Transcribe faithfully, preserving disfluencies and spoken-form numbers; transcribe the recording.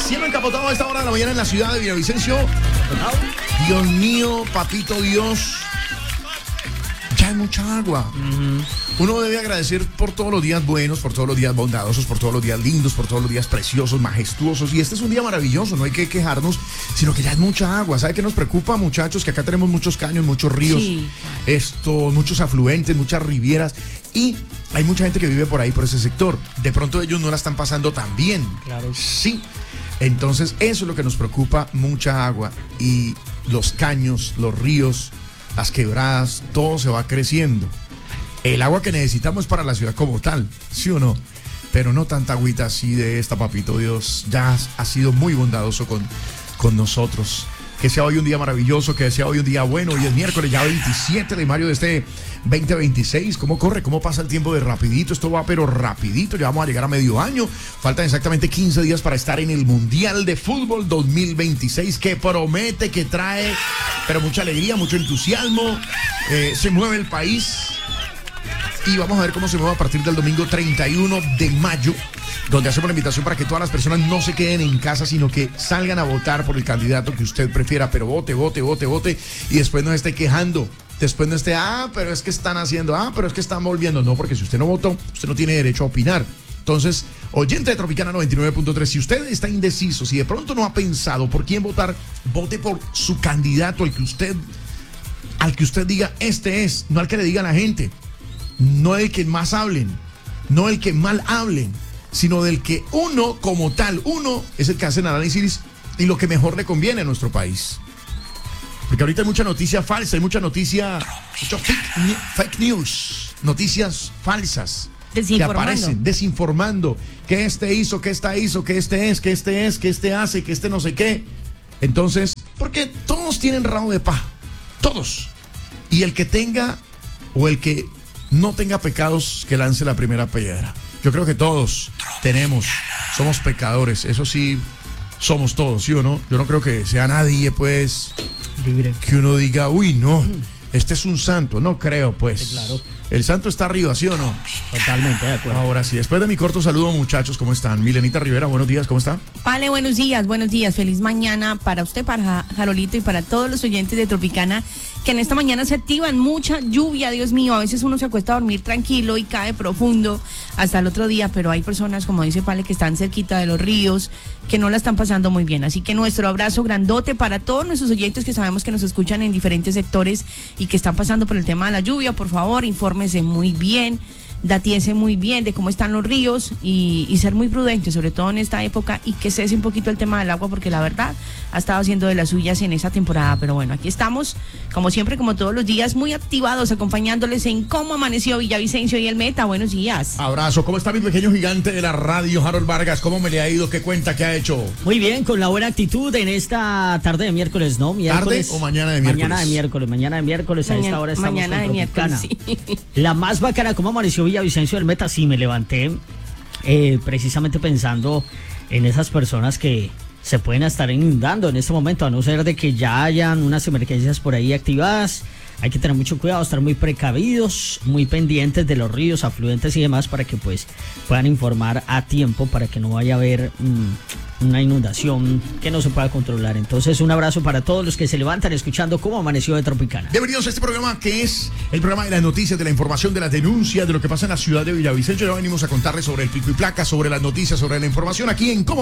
Cielo encapotado a esta hora de la mañana en la ciudad de Villavicencio. Dios mío, papito Dios. Ya hay mucha agua. Uh-huh. Uno debe agradecer por todos los días buenos, por todos los días bondadosos, por todos los días lindos, por todos los días preciosos, majestuosos. Y este es un día maravilloso, no hay que quejarnos, sino que ya es mucha agua. ¿Sabe qué nos preocupa, muchachos? Que acá tenemos muchos caños, muchos ríos, sí. Esto, muchos afluentes, muchas rivieras. Y hay mucha gente que vive por ahí, por ese sector. De pronto ellos no la están pasando tan bien. Claro. Sí. Entonces eso es lo que nos preocupa, mucha agua. Y los caños, los ríos, las quebradas, todo se va creciendo. El agua que necesitamos para la ciudad como tal, ¿sí o no? Pero no tanta agüita así de esta, papito Dios. Ya ha sido muy bondadoso con, con nosotros. Que sea hoy un día maravilloso, que sea hoy un día bueno. Hoy es miércoles, ya veintisiete de mayo de este veinte veintiséis. ¿Cómo corre? ¿Cómo pasa el tiempo de rapidito? Esto va pero rapidito, ya vamos a llegar a medio año. Faltan exactamente quince días para estar en el Mundial de Fútbol dos mil veintiséis, que promete, que trae, pero mucha alegría, mucho entusiasmo. Eh, se mueve el país. Y vamos a ver cómo se mueve a partir del domingo treinta y uno de mayo, donde hacemos la invitación para que todas las personas no se queden en casa, sino que salgan a votar por el candidato que usted prefiera, pero vote, vote, vote, vote, y después no esté quejando, después no esté, ah, pero es que están haciendo, ah, pero es que están volviendo, no, porque si usted no votó, usted no tiene derecho a opinar. Entonces, oyente de Tropicana noventa y nueve punto tres, si usted está indeciso, si de pronto no ha pensado por quién votar, vote por su candidato, el que usted, al que usted diga, este es, no al que le diga a la gente. No el que más hablen, no el que mal hablen, sino del que uno como tal, uno es el que hace el análisis y lo que mejor le conviene a nuestro país. Porque ahorita hay mucha noticia falsa, hay mucha noticia, mucho fake, fake news, noticias falsas que aparecen, desinformando, que este hizo, que esta hizo, que este es, que este es, que este hace, que este no sé qué. Entonces, porque todos tienen rabo de paja, todos. Y el que tenga o el que no tenga pecados, que lance la primera piedra. Yo creo que todos tenemos, somos pecadores, eso sí, somos todos, ¿sí o no? Yo no creo que sea nadie, pues, libre, que uno diga, uy, no, este es un santo, no creo, pues. Sí, claro. El santo está arriba, ¿sí o no? Totalmente de acuerdo. Ahora sí, después de mi corto saludo, muchachos, ¿cómo están? Milenita Rivera, buenos días, ¿cómo está? Vale, buenos días, buenos días, feliz mañana para usted, para Jarolito y para todos los oyentes de Tropicana, que en esta mañana se activan, mucha lluvia, Dios mío, a veces uno se acuesta a dormir tranquilo y cae profundo hasta el otro día, pero hay personas, como dice Pale, que están cerquita de los ríos, que no la están pasando muy bien, así que nuestro abrazo grandote para todos nuestros oyentes que sabemos que nos escuchan en diferentes sectores y que están pasando por el tema de la lluvia. Por favor, infórmese muy bien, datiese muy bien de cómo están los ríos y, y ser muy prudente, sobre todo en esta época, y que cese un poquito el tema del agua, porque la verdad ha estado haciendo de las suyas en esta temporada. Pero bueno, aquí estamos, como siempre, como todos los días, muy activados, acompañándoles en cómo amaneció Villavicencio y el Meta. Buenos días. Abrazo. ¿Cómo está mi pequeño gigante de la radio, Harold Vargas? ¿Cómo me le ha ido? ¿Qué cuenta? ¿Qué ha hecho? Muy bien, con la buena actitud en esta tarde de miércoles, ¿no? Miércoles, ¿Tarde o mañana de miércoles? Mañana de miércoles, mañana de miércoles, mañana, a esta hora estamos mañana de miércoles, sí. La más bacana, ¿cómo amaneció Villavicencio del Meta? Sí, me levanté eh, precisamente pensando en esas personas que se pueden estar inundando en este momento, a no ser de que ya hayan unas emergencias por ahí activadas. Hay que tener mucho cuidado, estar muy precavidos, muy pendientes de los ríos, afluentes y demás, para que pues puedan informar a tiempo, para que no vaya a haber mmm, una inundación que no se pueda controlar. Entonces, un abrazo para todos los que se levantan escuchando cómo amaneció de Tropicana. Bienvenidos a este programa que es el programa de las noticias, de la información, de las denuncias, de lo que pasa en la ciudad de Villavicencio. Ya venimos a contarles sobre el pico y placa, sobre las noticias, sobre la información aquí en Cómo